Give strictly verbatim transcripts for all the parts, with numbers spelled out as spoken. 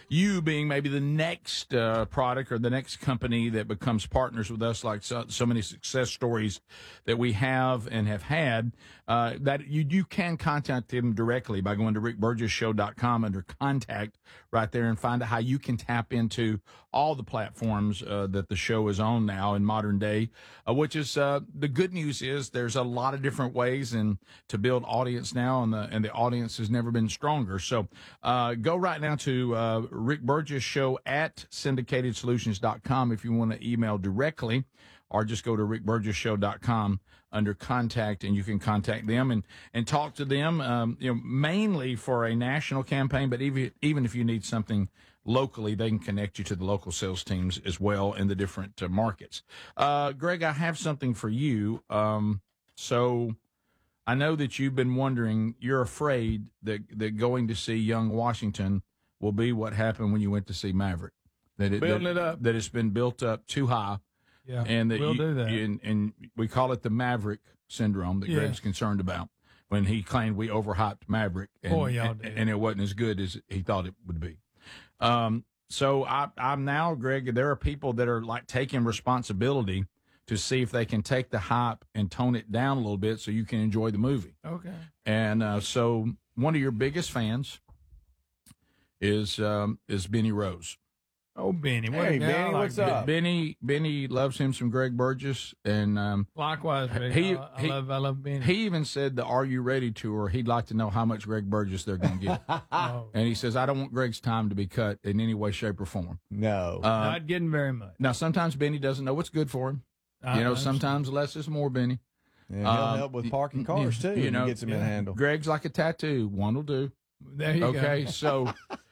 you being maybe the next uh, product or the next company that becomes partners with us, like so, so many success stories that we have and have had, uh, that you, you can contact them directly by going to rick burgess show dot com under contact right there and find out how you can tap into all the platforms uh, that the show is on now in modern day, uh, which is uh, the good news is there's a lot of different ways and to build audience now, and the, and the audience has never been stronger. So uh, go right now to uh, Rick Burgess Show at syndicated solutions dot com if you want to email directly, or just go to rick burgess show dot com under contact, and you can contact them and, and talk to them, um, you know, mainly for a national campaign, but even, even if you need something locally, they can connect you to the local sales teams as well in the different uh, markets. Uh, Greg, I have something for you. Um, so I know that you've been wondering, you're afraid that, that going to see Young Washington will be what happened when you went to see Maverick. That it, Building that, it up. That it's been built up too high. Yeah, and that we'll you, do that. And, and we call it the Maverick syndrome that Yeah. Greg's concerned about, when he claimed we overhyped Maverick, and, Boy, y'all and, did. and it wasn't as good as he thought it would be. Um, so I, I'm now, Greg, there are people that are like taking responsibility to see if they can take the hype and tone it down a little bit so you can enjoy the movie. Okay. And uh, so one of your biggest fans is um, is Benny Rose. Oh, Benny. What Hey, a guy. Benny, I like what's up? Benny Benny loves him some Greg Burgess, and um, Likewise, Benny. He- I, I he- love I love Benny. he even said the Are You Ready tour, he'd like to know how much Greg Burgess they're going to get. oh, And he says, I don't want Greg's time to be cut in any way, shape, or form. No. Uh, not getting very much. now, sometimes Benny doesn't know what's good for him. I you know, understand. sometimes less is more, Benny. yeah, he'll um, help with y- parking y- cars, too. you You know, know, gets him in yeah. handle. Greg's like a tattoo. One will do. There you Okay, go. so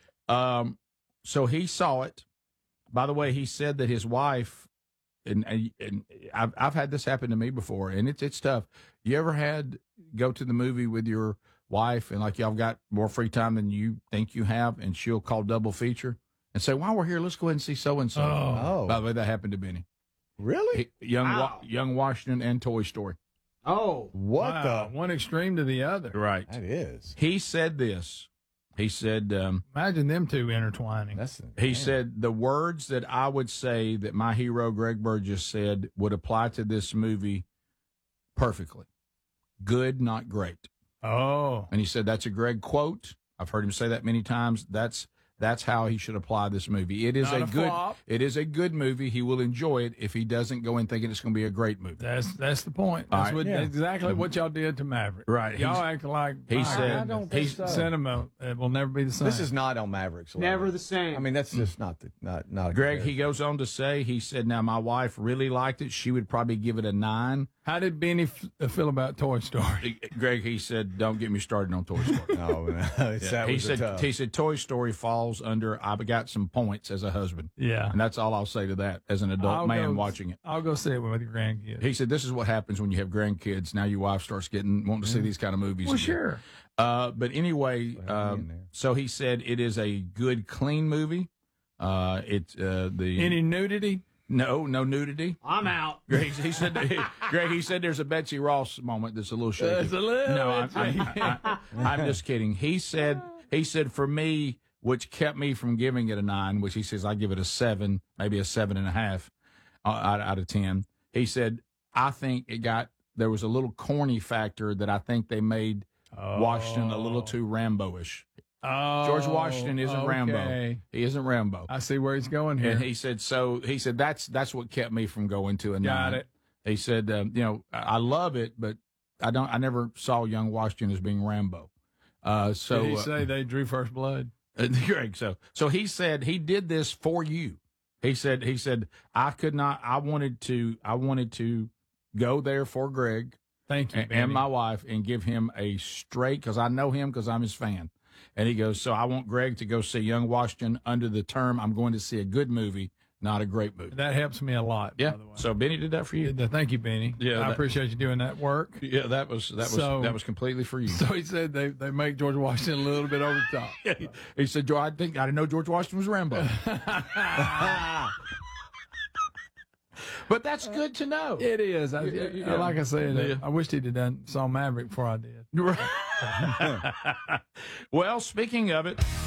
um, so he saw it. By the way, he said that his wife, and, and, and I've, I've had this happen to me before, and it's it's tough. You ever had go to the movie with your wife, and like y'all got more free time than you think you have, and she'll call double feature and say, while we're here, let's go ahead and see so-and-so. Oh. Oh, By the way, that happened to Benny. really? He, young, Wow. Wa- young Washington and Toy Story. Oh, What Wow, the? one extreme to the other. Right. That is. He said this. He said, um, Imagine them two intertwining. That's. He man. said the words that I would say that my hero Greg Burgess said would apply to this movie perfectly. Good, not great. oh, And he said that's a Greg quote. I've heard him say that many times. That's that's how he should apply this movie. It is Not a, a good flop. it is a good movie. He will enjoy it if he doesn't go in thinking it's going to be a great movie. that's that's the point. All That's right. what Yeah. exactly what y'all did to Maverick. Right. Y'all He's- acting like he my said- goodness, I don't think he's- so. cinema it will never be the same. This is not on Mavericks. level. never the same. I mean, that's just not the not not. A Greg, he comparison. goes on to say, he said, now my wife really liked it. She would probably give it a nine. How did Benny f- feel about Toy Story? Greg, he said, don't get me started on Toy Story. No, no, it's- that he was a said tough. he said Toy Story falls under I've got some points as a husband. Yeah. And that's all I'll say to that as an adult I'll man go- watching it. I'll go see it with your grandkids. He said this is what happens when you have grandkids. Now your wife starts getting wanting to see these kind of movies. well, again. sure. Uh, but anyway, Well, hang in um, there. so he said it is a good, clean movie. Uh, it's uh, the Any nudity? no no nudity. I'm out. Greg, he said, Greg, he said there's a Betsy Ross moment that's a little shaky. There's a little no, I'm, bit I'm, I, I'm just kidding. He said, he said for me, which kept me from giving it a nine, which he says I give it a seven, maybe a seven and a half uh, out, out of ten. He said, I think it got, there was a little corny factor that I think they made Washington a little too Rambo-ish. Oh, George Washington isn't okay. Rambo. He isn't Rambo. I see where he's going here. And he said, so he said, that's, that's what kept me from going to a nine. Got it. He said, um, you know, I I love it, but I don't, I never saw young Washington as being Rambo. Uh, so, Did he uh, say they drew first blood? Greg, so, so he said he did this for you. He said, he said, I could not, I wanted to, I wanted to go there for Greg Thank you, and, Benny. and my wife and give him a straight, cause I know him cause I'm his fan. And he goes, so I want Greg to go see young Washington under the term, I'm going to see a good movie, not a great movie. That helps me a lot, Yeah. by the way. So Benny did that for you. Thank you, Benny. Yeah, I that- appreciate you doing that work. Yeah, that was, that was, So- that was completely for you. So he said they, they make George Washington a little bit over the top. He said, "Joe, I think I didn't know George Washington was Rambo." But that's good to know. It is. I, Yeah, yeah. I- like I said, Yeah. I wished he'd have done saw Maverick before I did. Well, speaking of it,